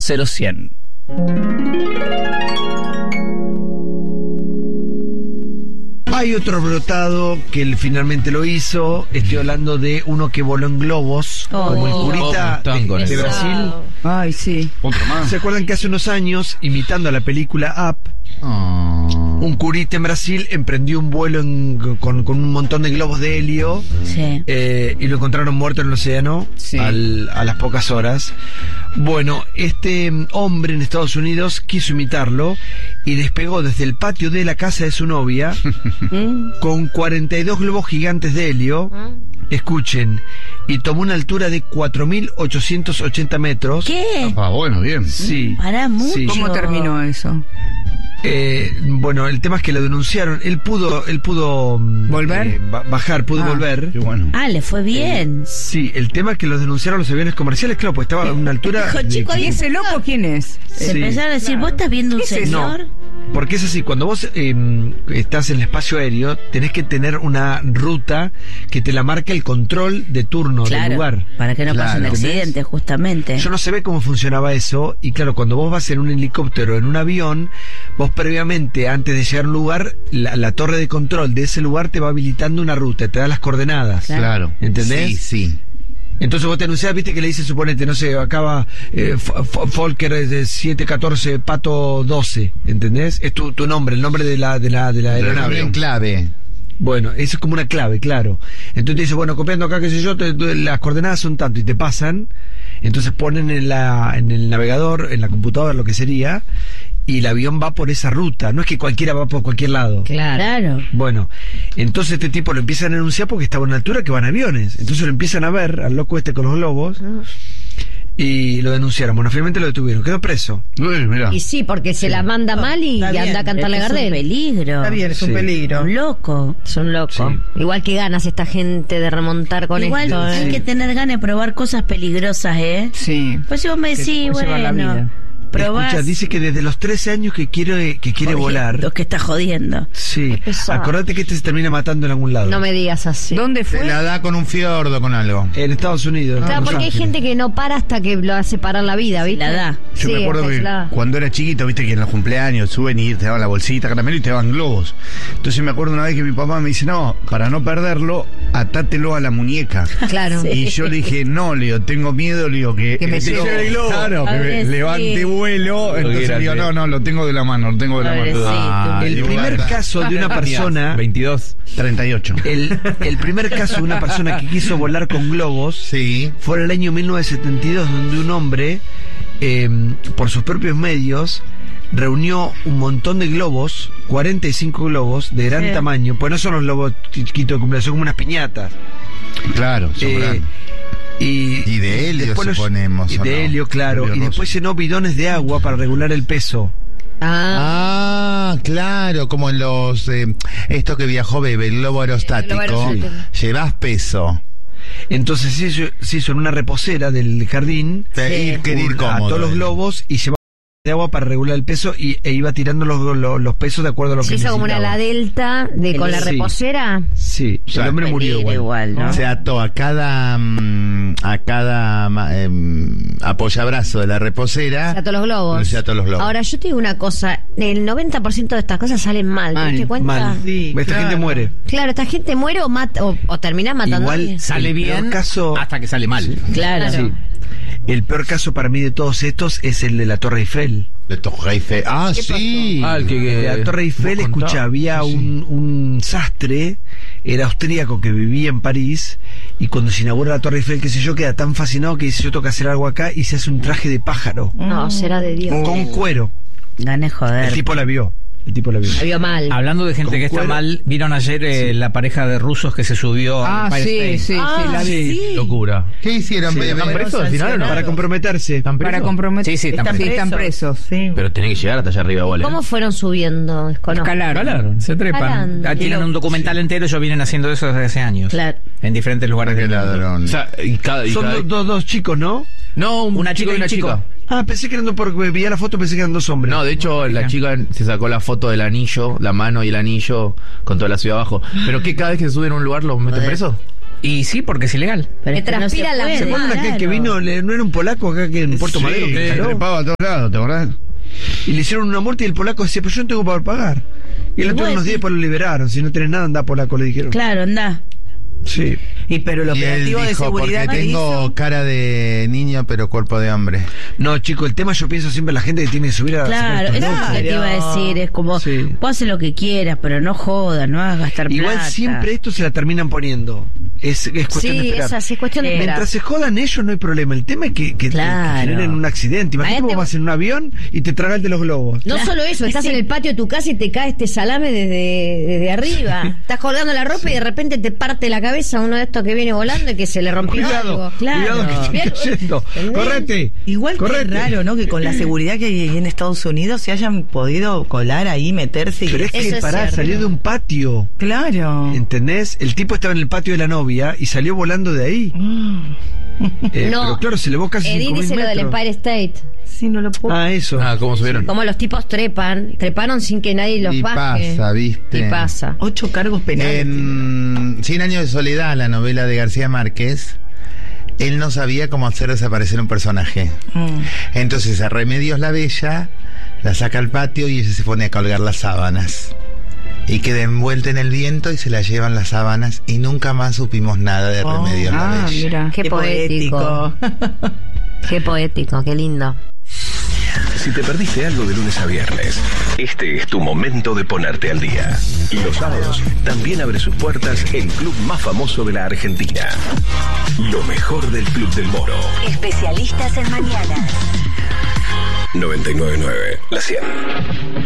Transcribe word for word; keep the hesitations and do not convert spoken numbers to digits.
cero cien. Hay otro brotado que él finalmente lo hizo. Estoy hablando de uno que voló en globos, Oh. como el curita Oh, de, de eso. Brasil. Ay, sí. Otro más. ¿Se acuerdan que hace unos años, imitando a la película Up, Oh. un curita en Brasil emprendió un vuelo en- con, con un montón de globos de helio Sí. eh, y lo encontraron muerto en el océano Sí. al- a las pocas horas? Bueno, este mm, hombre en Estados Unidos quiso imitarlo y despegó desde el patio de la casa de su novia Mm. con cuarenta y dos globos gigantes de helio. Escuchen, y tomó una altura de cuatro mil ochocientos ochenta metros. ¿Qué? Ah, bueno, bien. Sí. Pará mucho. Sí. ¿Cómo terminó eso? Eh, bueno, el tema es que lo denunciaron. Él pudo, él pudo mm, ¿Volver? eh, ba- bajar, pudo Ah, volver. Qué bueno. Ah, le fue bien. Sí, el tema es que los denunciaron los aviones comerciales, claro, pues estaba a una altura. Dijo, de- chico, ¿Y ese loco quién es? Se Sí. empezaron a decir, ¿vos estás viendo un ¿Qué es eso? señor? Porque es así, cuando vos eh, estás en el espacio aéreo, tenés que tener una ruta que te la marque el control de turno del Claro, lugar. para que no pase un Claro. accidente, justamente. Yo no sé cómo funcionaba eso, y claro, cuando vos vas en un helicóptero o en un avión, vos previamente, antes de llegar a un lugar, la, la torre de control de ese lugar te va habilitando una ruta, te da las coordenadas. Claro. Claro. ¿Entendés? Sí, sí. Entonces vos te anunciás, viste que le dice, suponete, no sé, acaba eh, F- F- Folker es de siete catorce Pato doce, ¿entendés? Es tu, tu nombre, el nombre de la, de la, de la aeronave. En clave. Bueno, eso es como una clave, claro. Entonces te dice, bueno, copiando acá, qué sé yo, te- te- las coordenadas son tanto, y te pasan, entonces ponen en, la, en el navegador, en la computadora, lo que sería, y el avión va por esa ruta, no es que cualquiera va por cualquier lado. Claro. Bueno, entonces este tipo lo empiezan a anunciar porque estaba a una altura que van aviones. Entonces lo empiezan a ver al loco este con los globos y lo denunciaron. Bueno, finalmente lo detuvieron. Quedó preso. Uy, mirá. Y sí, porque se la manda mal y, está y bien. anda a cantarle a Es un Gardel. peligro. Está bien, es un Sí. peligro. Un loco. Son locos. Sí. Igual que ganas esta gente de remontar con Igual esto. hay ¿eh? que tener ganas de probar cosas peligrosas, ¿eh? Sí. Pues si vos me Que te decís, puede llevar la bueno, vida. probás. Escucha, dice que desde los trece años que quiere, que quiere Jodiendo, volar. que está jodiendo. Sí. pesado. Acordate que este se termina matando en algún lado. No me digas así. ¿Dónde Se fue? la da con un fiordo, con algo. En Estados Unidos. Claro, en Los porque hay Ángeles. gente que no para hasta que lo hace parar la vida, ¿viste? la da. Yo Sí, me acuerdo hasta que se la da. cuando era chiquito, viste que en los cumpleaños suben y te daban la bolsita, caramelo y te daban globos. Entonces me acuerdo una vez que mi papá me dice, no, para no perderlo, atátelo a la muñeca. Claro. Sí. Y yo le dije, no, Leo, tengo miedo, Leo, que, Que me el lleve el globo. Claro, que me Pobrecito. levante vuelo. Entonces quiera, digo, sí. no, no, lo tengo de la mano, lo tengo de la Pobrecito. mano. Ah, El y primer guarda. caso de una persona. veintidós. treinta y ocho. El, el primer caso de una persona que quiso volar con globos. Sí. Fue en el año mil novecientos setenta y dos, donde un hombre, eh, por sus propios medios, reunió un montón de globos, cuarenta y cinco globos de gran Sí. tamaño, pues no son los globos chiquitos de cumpleaños, son como unas piñatas. Claro, son Eh, grandes. y, Y de helio, después los- suponemos, y ¿o de no? helio, claro. Helio Y rosa. después llenó bidones de agua para regular el peso. Ah, Ah, claro, como en los eh, esto que viajó Bebe, el globo aerostático, El globo aerostático. llevas peso. Entonces se hizo, se hizo en una reposera del jardín Y querer ir un- cómodo. a todos los globos y llevaba de agua para regular el peso y, e iba tirando los, los, los pesos de acuerdo a lo se que hizo como una necesitaba. la delta de, con la Sí. reposera. Sí, O sea, el hombre murió Peligro igual. igual, ¿no? Se ató a cada mm, a cada ma- em, apoyabrazo de la reposera. Se ató los globos. Se ató los globos. Ahora, yo te digo una cosa. El noventa por ciento de estas cosas salen mal. ¿Te Mal, diste cuenta? Mal. Sí, Esta claro. gente muere. Claro, esta gente muere o, mata, o, o termina matando Igual a alguien. Sale El peor bien caso- hasta que sale mal. Claro. Sí. El peor caso para mí de todos estos es el de la Torre Eiffel. De Torre Eiffel. Ah, sí. Ah, el que, que De la Torre Eiffel, vos escucha, contabas. había Sí, sí. un, un sastre, era austríaco que vivía en París, y cuando se inaugura la Torre Eiffel, qué sé yo, queda tan fascinado que dice, yo tengo que hacer algo acá, y se hace un traje de pájaro, No, será de Dios. con cuero. Gané El joder. tipo la vio. El tipo la vio. La vio mal. Hablando de gente Con que está cuero. mal, ¿vieron ayer eh, la pareja de rusos que se subió Ah, al sí, Empire sí, State? sí, la vi. sí. Locura. ¿Qué hicieron, Sí, Bebe? ¿Están presos al final o no? Para comprometerse. ¿Están presos? Para comprometer. Sí, sí, están están, presos. están presos, sí. Pero tenés que llegar hasta allá arriba igual. ¿eh? ¿Cómo fueron subiendo? Desconozco. Escalar. Escalaron, se trepan. Escalando. Ah, tienen un documental entero, ellos vienen haciendo eso desde hace años. Claro. En diferentes lugares Qué del mundo. ladrón. O sea, y cada, y Son cada- do- do- dos chicos, ¿no? No, un Una chico chica y y una un chico. chica. Ah, pensé que eran dos, porque veía la foto, pensé que eran dos hombres. No, de hecho, la chica se sacó la foto del anillo, la mano y el anillo con toda la ciudad abajo. ¿Pero qué? ¿Cada vez que se suben a un lugar los meten Joder. presos? Y sí, porque es ilegal. Pero Que es que no se transpira la- puede, ¿Se acuerdan aquel que claro. vino, le- no era un polaco acá que en Puerto Sí, Madero? que se instaló? trepaba a todos lados, ¿te acordás? Y le hicieron una multa y el polaco decía, pero yo no tengo para pagar. Y el otro Bueno. unos días después lo liberaron. Si no tenés nada, anda polaco, le dijeron. Claro, anda. Sí. Y pero el Y él operativo de dijo, seguridad porque que tengo hizo. cara de niño pero cuerpo de hombre. No, chico, el tema yo pienso siempre la gente que tiene que subir a Claro, sacar eso estos es lo que te iba a decir. Es como, Sí. vos haces lo que quieras, pero no jodas, no hagas gastar Igual plata. siempre esto se la terminan poniendo. Es, es cuestión de Sí, esperar. es así, es cuestión de Eh, esperar. Mientras se jodan ellos no hay problema. El tema es que, que, Claro. que generen un accidente. Imagínate Imagínate- vos vas en un avión y te tragas el de los globos. No solo eso, estás en el patio de tu casa y te cae este salame desde, desde arriba. Estás colgando la ropa y de repente te parte la cabeza uno de estos que viene volando y que se le rompió Cuidado, algo. Claro. cuidado que estoy Bien, cayendo. ¿entendés? Correte. Igual que correte. es raro, ¿no? Que con la seguridad que hay ahí en Estados Unidos se hayan podido colar ahí, meterse y... Pero es Eso que es pará, cierto. salió de un patio. Claro. ¿Entendés? El tipo estaba en el patio de la novia y salió volando de ahí. Eh, No. Pero claro, se elevó casi Edith cinco mil dice lo del metros. Empire State. Sí, no lo puedo... Ah, eso. Ah, ¿cómo subieron? Como los tipos trepan, treparon sin que nadie los Y baje. pasa, ¿viste? Y pasa. Ocho cargos penales. En Cien años de soledad, la novela de García Márquez, él no sabía cómo hacer desaparecer un personaje. Mm. Entonces a Remedios la Bella la saca al patio y ella se pone a colgar las sábanas. Y queda envuelta en el viento y se la llevan las sábanas y nunca más supimos nada de Oh, Remedios la ah, Bella. mira, Qué poético. Qué poético, qué lindo. Si te perdiste algo de lunes a viernes, este es tu momento de ponerte al día. Los sábados también abre sus puertas el club más famoso de la Argentina. Lo mejor del Club del Moro. Especialistas en mañanas. noventa y nueve punto nueve, La cien.